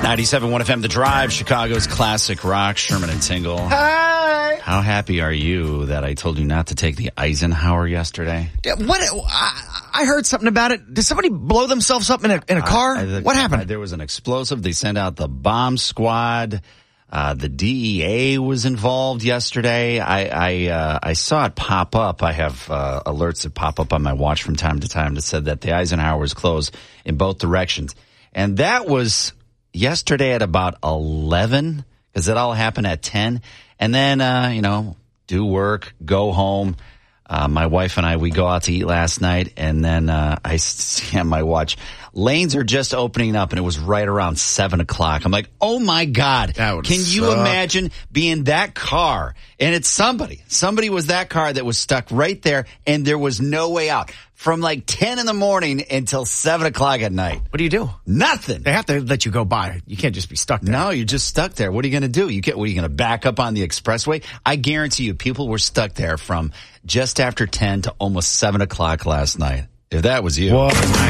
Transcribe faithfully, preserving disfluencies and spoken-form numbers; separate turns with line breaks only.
ninety-seven point one F M, The Drive, Chicago's classic rock, Sherman and Tingle.
Hi.
How happy are you that I told you not to take the Eisenhower yesterday?
What? I, I heard something about it. Did somebody blow themselves up in a in a car?
I, I, the,
what happened?
I, there was an explosive. They sent out the bomb squad. Uh, the D E A was involved yesterday. I I, uh, I saw it pop up. I have uh, alerts that pop up on my watch from time to time that said that the Eisenhower was closed in both directions. And that was yesterday at about eleven, because it all happened at ten. And then, uh, you know, do work, go home. Uh, my wife and I, we go out to eat last night, and then uh, I see on my watch, lanes are just opening up, and it was right around seven o'clock. I'm like, oh, my God.
That would
Can you
suck.
imagine being that car? And it's somebody. Somebody was that car that was stuck right there, and there was no way out. From like ten in the morning until seven o'clock at night.
What do you do?
Nothing.
They have to let you go by. You can't just be stuck there.
No, you're just stuck there. What are you going to do? You get, what, are you going to back up on the expressway? I guarantee you people were stuck there from just after ten to almost seven o'clock last night. If that was you.
Whoa.